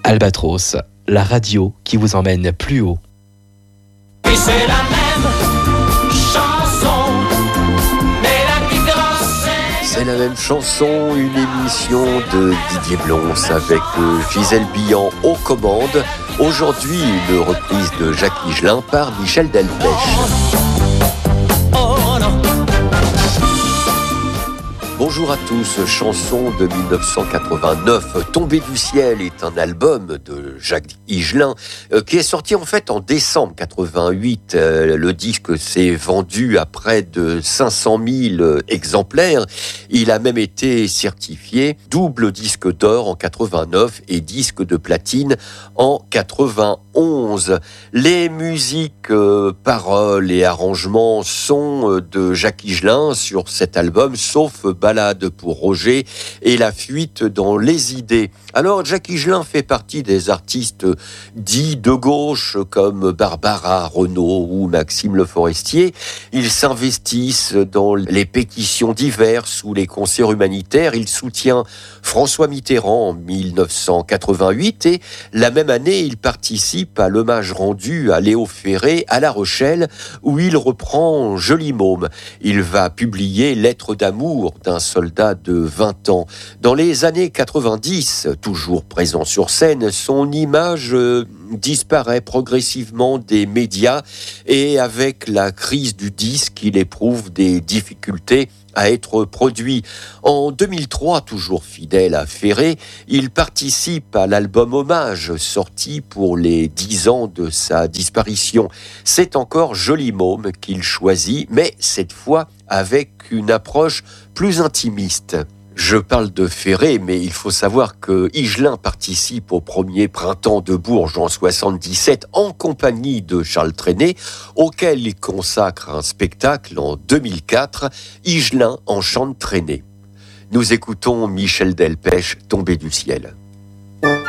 Albatros, la radio qui vous emmène plus haut. Oui, c'est la même chanson, mais la différence C'est la même chanson, une émission de Didier Blons avec Gisèle Billan aux commandes. Aujourd'hui, une reprise de Jacques Higelin par Michel Delpech. Bonjour à tous, chanson de 1989, Tombé du ciel est un album de Jacques Higelin qui est sorti en fait en décembre 88. Le disque s'est vendu à près de 500 000 exemplaires. Il a même été certifié double disque d'or en 89 et disque de platine en 91. Les musiques, paroles et arrangements sont de Jacques Higelin sur cet album, sauf Balade pour Roger et La fuite dans les idées. Alors Jacques Higelin fait partie des artistes dits de gauche comme Barbara Renaud ou Maxime Le Forestier. Ils s'investissent dans les pétitions diverses ou les concerts humanitaires. Il soutient François Mitterrand en 1988 et la même année, il participe à l'hommage rendu à Léo Ferré à La Rochelle où il reprend Joli môme. Il va publier Lettres d'amour d'un soldat de 20 ans. Dans les années 90, toujours présent sur scène, son image disparaît progressivement des médias et avec la crise du disque, il éprouve des difficultés à être produit. En 2003, toujours fidèle à Ferré, il participe à l'album Hommage, sorti pour les 10 ans de sa disparition. C'est encore Joli môme qu'il choisit, mais cette fois avec une approche plus intimiste. Je parle de Ferré, mais il faut savoir que Higelin participe au premier printemps de Bourges en 77 en compagnie de Charles Trenet, auquel il consacre un spectacle en 2004. Higelin en chante Trenet. Nous écoutons Michel Delpech, Tombé du ciel.